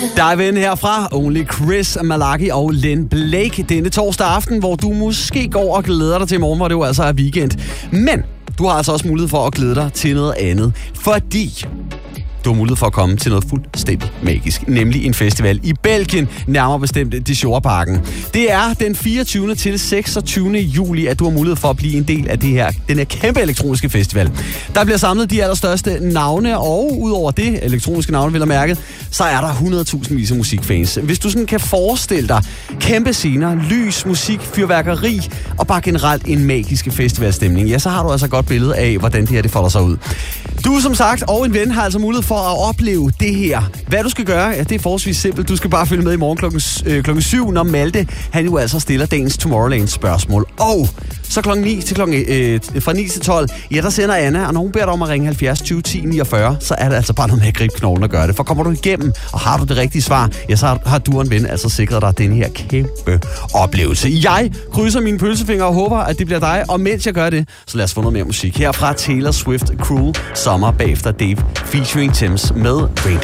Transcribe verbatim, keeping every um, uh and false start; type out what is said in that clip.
Dive in herfra Only Chris Malaki og Len Blake denne torsdag aften, hvor du måske går og glæder dig til i morgen, hvor det jo altså er weekend. Men du har altså også mulighed for at glæde dig til noget andet, fordi du har mulighed for at komme til noget fuldstændig magisk, nemlig en festival i Belgien, nærmere bestemt Dejorparken. Det er den fireogtyvende til seksogtyvende juli, at du har mulighed for at blive en del af det her, den her kæmpe elektroniske festival. Der bliver samlet de allerstørste navne, og udover det, elektroniske navne vil jeg mærke, så er der hundrede tusind vis af musikfans. Hvis du sådan kan forestille dig kæmpe scener, lys, musik, fyrværkeri og bare generelt en magisk festivalstemning, ja, så har du altså et godt billede af, hvordan det her det folder sig ud. Du som sagt og en ven har altså mulighed for at opleve det her. Hvad du skal gøre, ja, det er forholdsvis simpelt. Du skal bare følge med i morgen klokken, øh, klokken syv, når Malte, han jo altså stiller dagens Tomorrowland spørgsmål. Og så klokken ni til klokken, øh, fra ni til tolv, ja, der sender Anna, og når hun beder dig om at ringe halvfjerds tyve ti niogfyrre, så er det altså bare noget med at gribe knoglen og gøre det. For kommer du igennem, og har du det rigtige svar, ja, så har du og en ven altså sikret dig den her kæmpe oplevelse. Jeg krydser mine pølsefingre og håber, at det bliver dig, og mens jeg gør det, så lad os få noget mere musik. Herfra Taylor Swift, Cruel Summer, bagefter Dave featuring Thames med Rain.